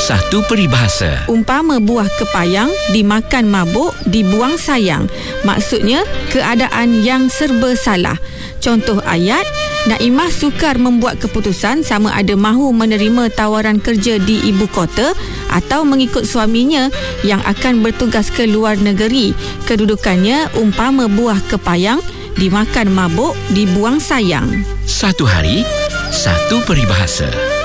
Satu peribahasa. Umpama buah kepayang dimakan mabuk, dibuang sayang. Maksudnya keadaan yang serba salah. Contoh ayat, Naimah sukar membuat keputusan sama ada mahu menerima tawaran kerja di ibu kota atau mengikut suaminya yang akan bertugas ke luar negeri. Kedudukannya umpama buah kepayang dimakan mabuk, dibuang sayang. Satu hari, satu peribahasa.